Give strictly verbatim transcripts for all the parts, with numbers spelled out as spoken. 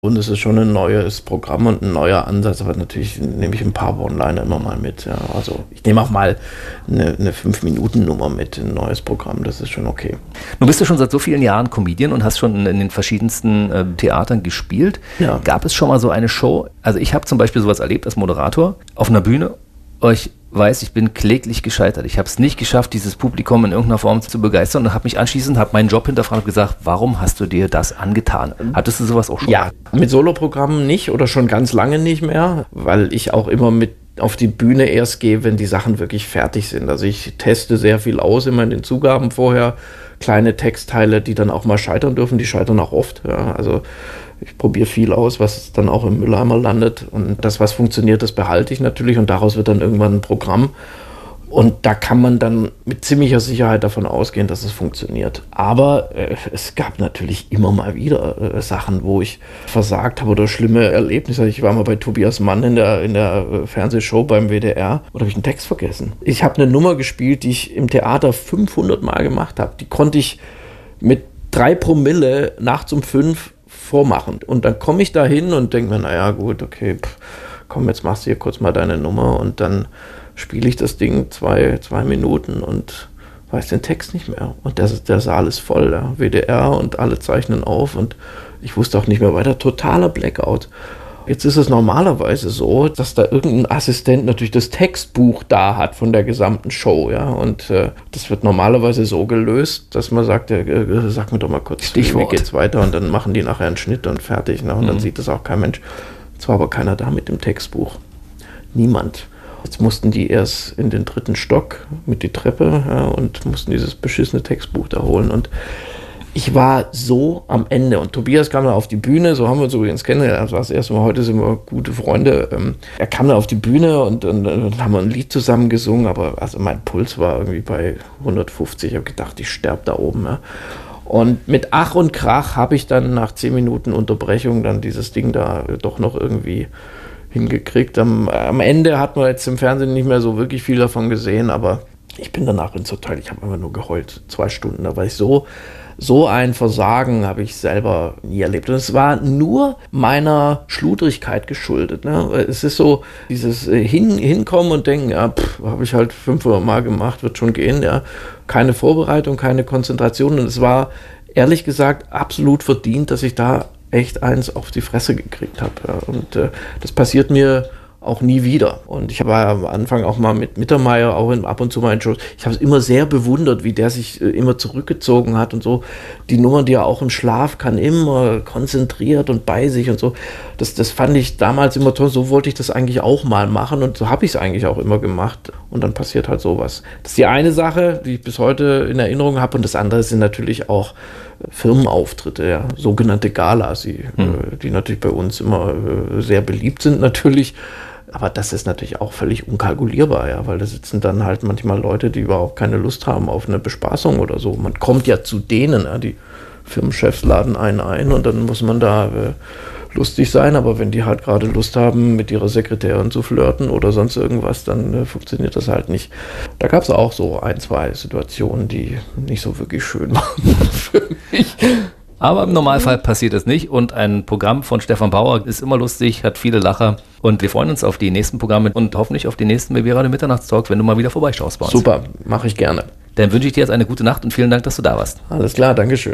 Und es ist schon ein neues Programm und ein neuer Ansatz, aber natürlich nehme ich ein paar One-Liner immer mal mit. Ja. Also ich nehme auch mal eine, eine fünf-Minuten-Nummer mit in ein neues Programm, das ist schon okay. Nun bist du schon seit so vielen Jahren Comedian und hast schon in den verschiedensten äh, Theatern gespielt. Ja. Gab es schon mal so eine Show? Also ich habe zum Beispiel sowas erlebt als Moderator auf einer Bühne. Ich weiß, ich bin kläglich gescheitert. Ich habe es nicht geschafft, dieses Publikum in irgendeiner Form zu begeistern und habe mich anschließend, habe meinen Job hinterfragt und gesagt, warum hast du dir das angetan? Hattest du sowas auch schon? Ja, mit Soloprogrammen nicht oder schon ganz lange nicht mehr, weil ich auch immer mit auf die Bühne erst gehe, wenn die Sachen wirklich fertig sind. Also ich teste sehr viel aus, immer in den Zugaben vorher, kleine Textteile, die dann auch mal scheitern dürfen, die scheitern auch oft. Ja. Also ich probiere viel aus, was dann auch im Mülleimer landet und das, was funktioniert, das behalte ich natürlich und daraus wird dann irgendwann ein Programm und da kann man dann mit ziemlicher Sicherheit davon ausgehen, dass es funktioniert. Aber äh, es gab natürlich immer mal wieder äh, Sachen, wo ich versagt habe oder schlimme Erlebnisse. Ich war mal bei Tobias Mann in der, in der äh, Fernsehshow beim W D R und habe ich einen Text vergessen. Ich habe eine Nummer gespielt, die ich im Theater fünfhundert Mal gemacht habe. Die konnte ich mit drei Promille nachts um fünf vormachen. Und dann komme ich da hin und denke mir, naja gut, okay, pff, komm, jetzt machst du hier kurz mal deine Nummer und dann spiele ich das Ding zwei, zwei Minuten und weiß den Text nicht mehr. Und der, der Saal ist voll, ja. W D R und alle zeichnen auf und ich wusste auch nicht mehr weiter, totaler Blackout. Jetzt ist es normalerweise so, dass da irgendein Assistent natürlich das Textbuch da hat von der gesamten Show, ja, und äh, das wird normalerweise so gelöst, dass man sagt, äh, äh, sag mir doch mal kurz, Stichwort. Wie geht's weiter und dann machen die nachher einen Schnitt und fertig, ne? Und mhm. dann sieht das auch kein Mensch. Es war aber keiner da mit dem Textbuch. Niemand. Jetzt mussten die erst in den dritten Stock mit die Treppe, ja, und mussten dieses beschissene Textbuch da holen und ich war so am Ende und Tobias kam da auf die Bühne, so haben wir uns übrigens kennengelernt, das war das erste Mal, heute sind wir gute Freunde. Er kam da auf die Bühne und dann, dann haben wir ein Lied zusammen gesungen, aber also mein Puls war irgendwie bei hundertfünfzig, ich habe gedacht, ich sterbe da oben. Ja. Und mit Ach und Krach habe ich dann nach zehn Minuten Unterbrechung dann dieses Ding da doch noch irgendwie hingekriegt. Am, am Ende hat man jetzt im Fernsehen nicht mehr so wirklich viel davon gesehen, aber ich bin danach ins Hotel, ich habe einfach nur geheult, zwei Stunden, da war ich so... So ein Versagen habe ich selber nie erlebt. Und es war nur meiner Schludrigkeit geschuldet. Ne? Es ist so, dieses Hin- Hinkommen und Denken, ja, habe ich halt fünfhundert Mal gemacht, wird schon gehen. Ja. Keine Vorbereitung, keine Konzentration. Und es war, ehrlich gesagt, absolut verdient, dass ich da echt eins auf die Fresse gekriegt habe. Ja. Und äh, das passiert mir auch nie wieder. Und ich war am Anfang auch mal mit Mittermeier, auch in, ab und zu mal in Shows. Ich habe es immer sehr bewundert, wie der sich äh, immer zurückgezogen hat und so. Die Nummern, die er auch im Schlaf kann, immer konzentriert und bei sich und so. Das, das fand ich damals immer toll. So wollte ich das eigentlich auch mal machen und so habe ich es eigentlich auch immer gemacht. Und dann passiert halt sowas. Das ist die eine Sache, die ich bis heute in Erinnerung habe. Und das andere sind natürlich auch Firmenauftritte, ja, sogenannte Galas, die, hm. äh, die natürlich bei uns immer äh, sehr beliebt sind natürlich. Aber das ist natürlich auch völlig unkalkulierbar, ja, weil da sitzen dann halt manchmal Leute, die überhaupt keine Lust haben auf eine Bespaßung oder so. Man kommt ja zu denen, ja, die Firmenchefs laden einen ein und dann muss man da äh, lustig sein, aber wenn die halt gerade Lust haben, mit ihrer Sekretärin zu flirten oder sonst irgendwas, dann äh, funktioniert das halt nicht. Da gab es auch so ein, zwei Situationen, die nicht so wirklich schön waren für mich. Aber im Normalfall passiert es nicht und ein Programm von Stefan Bauer ist immer lustig, hat viele Lacher und wir freuen uns auf die nächsten Programme und hoffentlich auf die nächsten B B Radio Mitternachtstalks, wenn du mal wieder vorbeischaust bei uns. Super, mache ich gerne. Dann wünsche ich dir jetzt eine gute Nacht und vielen Dank, dass du da warst. Alles klar, Dankeschön.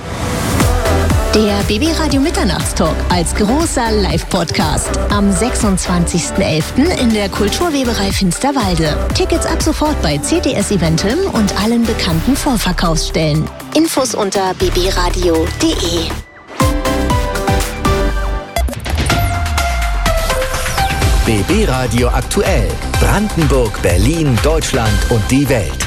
Der B B Radio Mitternachtstalk als großer Live-Podcast am sechsundzwanzigsten elften in der Kulturweberei Finsterwalde. Tickets ab sofort bei C T S Eventim und allen bekannten Vorverkaufsstellen. Infos unter b b radio punkt d e. B B Radio aktuell. Brandenburg, Berlin, Deutschland und die Welt.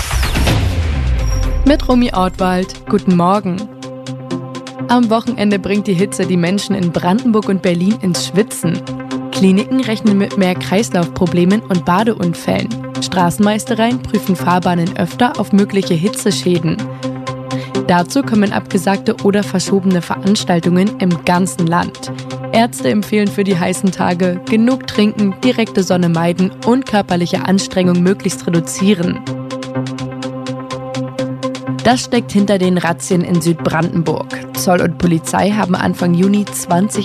Mit Romy Ortwald. Guten Morgen. Am Wochenende bringt die Hitze die Menschen in Brandenburg und Berlin ins Schwitzen. Kliniken rechnen mit mehr Kreislaufproblemen und Badeunfällen. Straßenmeistereien prüfen Fahrbahnen öfter auf mögliche Hitzeschäden. Dazu kommen abgesagte oder verschobene Veranstaltungen im ganzen Land. Ärzte empfehlen für die heißen Tage genug trinken, direkte Sonne meiden und körperliche Anstrengung möglichst reduzieren. Das steckt hinter den Razzien in Südbrandenburg. Zoll und Polizei haben Anfang Juni zwanzig